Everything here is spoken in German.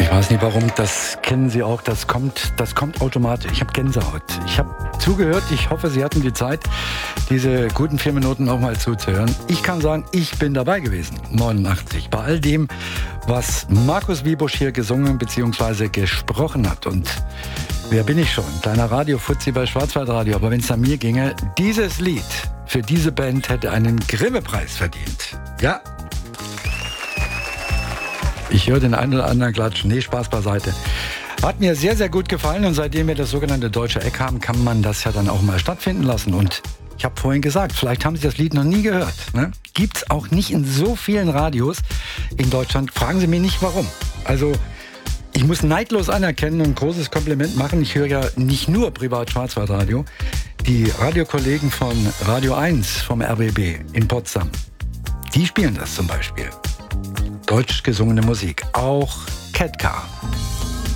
Ich weiß nicht warum, das kennen Sie auch, das kommt automatisch. Ich habe Gänsehaut. Ich habe zugehört, ich hoffe, Sie hatten die Zeit, diese guten 4 Minuten auch mal zuzuhören. Ich kann sagen, ich bin dabei gewesen, 89, bei all dem, was Markus Wiebusch hier gesungen bzw. gesprochen hat. Und wer bin ich schon? Kleiner Radio-Fuzzi bei Schwarzwaldradio. Aber wenn es an mir ginge, dieses Lied für diese Band hätte einen Grimme-Preis verdient. Ja. Ich höre den einen oder anderen klatschen. Nee, Spaß beiseite. Hat mir sehr, sehr gut gefallen. Und seitdem wir das sogenannte Deutsche Eck haben, kann man das ja dann auch mal stattfinden lassen. Und ich habe vorhin gesagt, vielleicht haben Sie das Lied noch nie gehört. Ne? Gibt es auch nicht in so vielen Radios in Deutschland. Fragen Sie mich nicht, warum. Also, ich muss neidlos anerkennen und ein großes Kompliment machen. Ich höre ja nicht nur privat Schwarzwaldradio. Die Radiokollegen von Radio 1 vom RBB in Potsdam, die spielen das zum Beispiel. Deutsch gesungene Musik. Auch Ketka.